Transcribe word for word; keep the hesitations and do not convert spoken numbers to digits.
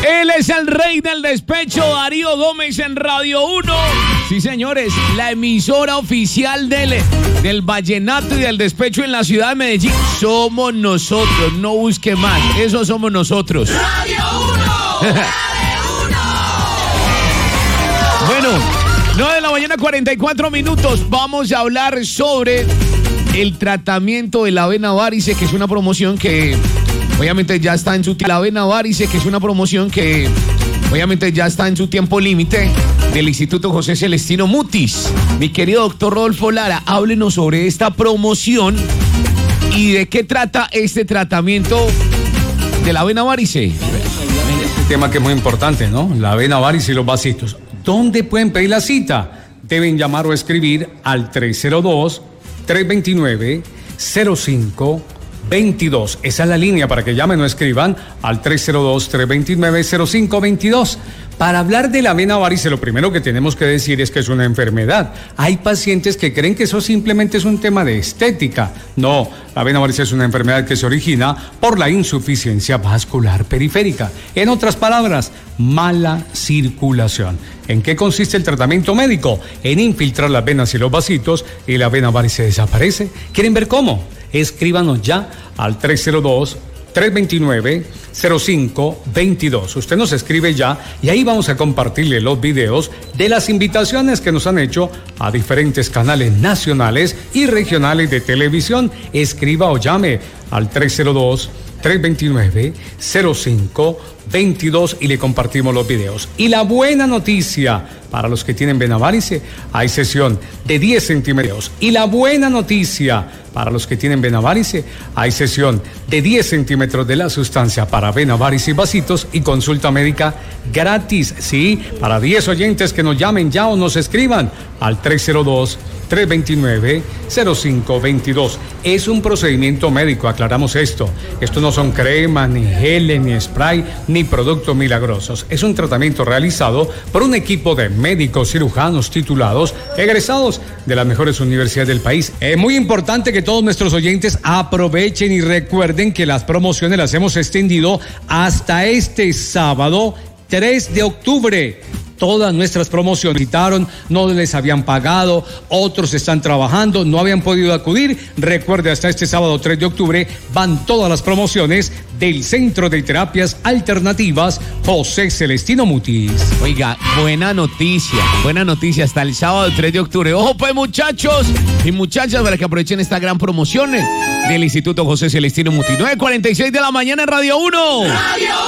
Él es el rey del despecho, Darío Gómez en Radio uno. Sí, señores, la emisora oficial del, del vallenato y del despecho en la ciudad de Medellín. Somos nosotros, no busque más, eso somos nosotros. Radio uno. Bueno, nueve de la mañana, cuarenta y cuatro minutos. Vamos a hablar sobre el tratamiento de la vena varice, que es una promoción que obviamente ya está en su tiempo. La vena varice, que es una promoción que obviamente ya está en su tiempo límite, del Instituto José Celestino Mutis. Mi querido doctor Rodolfo Lara, háblenos sobre esta promoción y de qué trata este tratamiento de la vena varice. Este tema que es muy importante, ¿no? La vena varice y los vasitos. ¿Dónde pueden pedir la cita? Deben llamar o escribir al tres cero dos, tres dos nueve, cero cinco dos dos. Esa es la línea para que llamen o escriban al tres cero dos, tres dos nueve, cero cinco dos dos. Para hablar de la vena varice, lo primero que tenemos que decir es que es una enfermedad. Hay pacientes que creen que eso simplemente es un tema de estética. No, la vena varice es una enfermedad que se origina por la insuficiencia vascular periférica. En otras palabras, mala circulación. ¿En qué consiste el tratamiento médico? En infiltrar las venas y los vasitos y la vena varice desaparece. ¿Quieren ver cómo? Escríbanos ya al tres cero dos, tres dos nueve, cero cinco dos dos. Usted nos escribe ya y ahí vamos a compartirle los videos de las invitaciones que nos han hecho a diferentes canales nacionales y regionales de televisión. Escriba o llame al tres cero dos, tres dos nueve, cero cinco dos dos y le compartimos los videos. Y la buena noticia para los que tienen vena varice, hay sesión de diez centímetros. Y la buena noticia para los que tienen vena varice, hay sesión de diez centímetros de la sustancia para vena varice y vasitos y consulta médica gratis. Sí, para diez oyentes que nos llamen ya o nos escriban al tres cero dos, tres dos nueve, cero cinco dos dos. Es un procedimiento médico, aclaramos esto. Esto no son cremas, ni geles, ni spray, ni productos milagrosos. Es un tratamiento realizado por un equipo de médicos cirujanos titulados, egresados de las mejores universidades del país. Es muy importante que todos nuestros oyentes aprovechen y recuerden que las promociones las hemos extendido hasta este sábado tres de octubre. Todas nuestras promociones citaron, no les habían pagado, otros están trabajando, no habían podido acudir. Recuerde, hasta este sábado tres de octubre van todas las promociones del Centro de Terapias Alternativas José Celestino Mutis. Oiga, buena noticia, buena noticia, hasta el sábado tres de octubre. Ojo pues, muchachos y muchachas, para que aprovechen esta gran promoción del Instituto José Celestino Mutis. nueve cuarenta y seis de la mañana en Radio uno. Radio